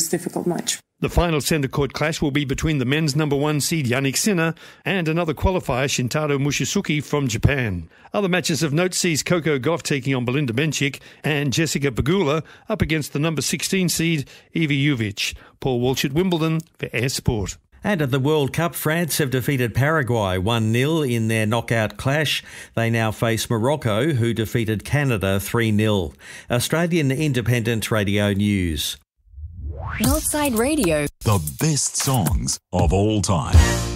this difficult match. The final centre court clash will be between the men's number 1 seed Yannick Sinner and another qualifier Shintaro Mushizuki from Japan. Other matches of note sees Coco Gauff taking on Belinda Bencic and Jessica Pegula up against the number 16 seed Iva Juvic. Paul Walsh at Wimbledon for Air Sport. And at the World Cup, France have defeated Paraguay 1-0 in their knockout clash. They now face Morocco, who defeated Canada 3-0. Australian Independent Radio News. Northside Radio. The best songs of all time.